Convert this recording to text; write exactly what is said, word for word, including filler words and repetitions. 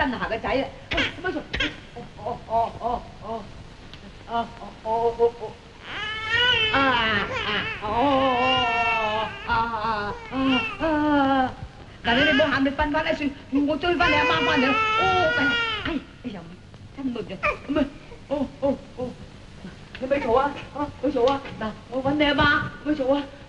真下嘅仔啊！乜做？哦哦哦哦哦哦哦哦哦啊啊哦啊啊啊！嗱，你哋冇喊，你瞓翻一算，我追翻你阿媽翻嚟啦。哦，哎哎呀，真悶嘅，咁啊，哦哦哦，你咪嘈啊，啊，咪嘈啊！嗱，我揾你阿媽，咪嘈啊！